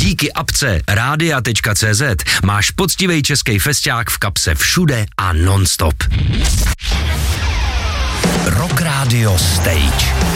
Díky apce radia.cz máš poctivý český festiák v kapse všude a non-stop. Rock Radio Stage.